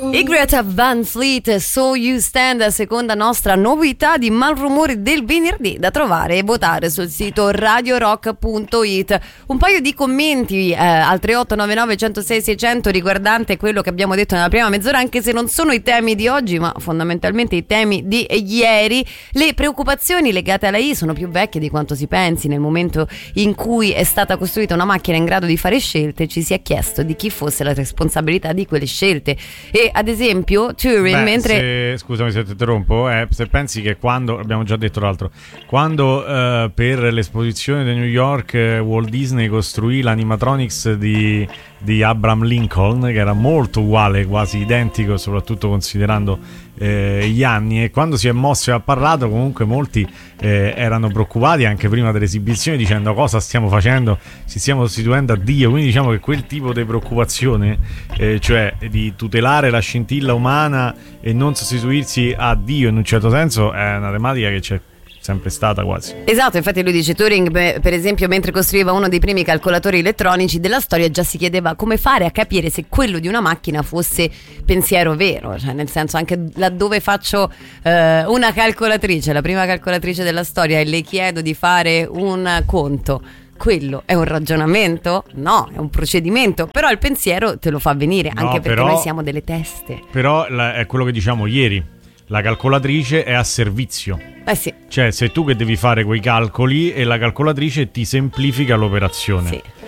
E Greta Van Fleet, So You Stand, seconda nostra novità di Malrumori del venerdì, da trovare e votare sul sito radiorock.it. Un paio di commenti al 3899 106 600 riguardante quello che abbiamo detto nella prima mezz'ora, anche se non sono i temi di oggi ma fondamentalmente i temi di ieri. Le preoccupazioni legate alla AI sono più vecchie di quanto si pensi. Nel momento in cui è stata costruita una macchina in grado di fare scelte, ci si è chiesto di chi fosse la responsabilità di quelle scelte. E ad esempio Turing, scusami se ti interrompo, se pensi che quando, abbiamo già detto l'altro, quando per l'esposizione di New York Walt Disney costruì l'animatronics di Abraham Lincoln, che era molto uguale, quasi identico, soprattutto considerando gli anni, e quando si è mosso e ha parlato, comunque molti erano preoccupati anche prima dell'esibizione, dicendo: cosa stiamo facendo? Ci stiamo sostituendo a Dio. Quindi diciamo che quel tipo di preoccupazione, cioè di tutelare la scintilla umana e non sostituirsi a Dio, in un certo senso è una tematica che c'è sempre stata quasi. Esatto, infatti lui dice: Turing, per esempio, mentre costruiva uno dei primi calcolatori elettronici della storia, già si chiedeva come fare a capire se quello di una macchina fosse pensiero vero, cioè nel senso, anche laddove faccio una calcolatrice, la prima calcolatrice della storia, e le chiedo di fare un conto, quello è un ragionamento? No, è un procedimento, però il pensiero te lo fa venire, anche perché noi siamo delle teste. Però è quello che diciamo ieri: la calcolatrice è a servizio. Sì. Cioè, sei tu che devi fare quei calcoli e la calcolatrice ti semplifica l'operazione. Sì.